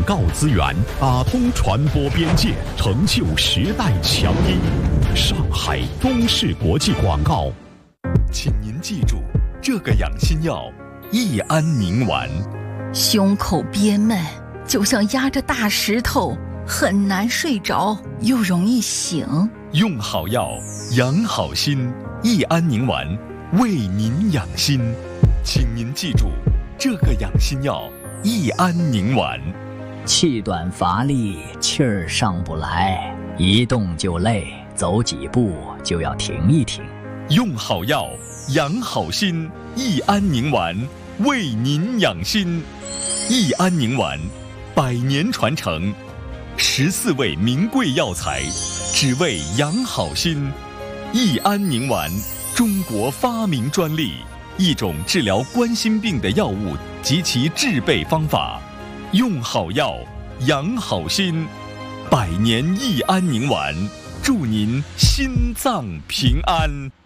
告资源，打通传播边界，成就时代强音。上海中视国际广告。请您记住，这个养心药益安宁丸。 胸口憋闷，就像压着大石头，很难睡着，又容易醒。 用好药，养好心，益安宁丸为您养心。请您记住，这个养心药益安宁丸。 气短乏力，气儿上不来，一动就累，走几步就要停一停。 用好药，养好心，益安宁丸为您养心。益安宁丸100年传承，14味名贵药材，只为养好心。益安宁丸，中国发明专利，一种治疗冠心病的药物及其制备方法。用好药，养好心，100年益安宁丸，祝您心脏平安。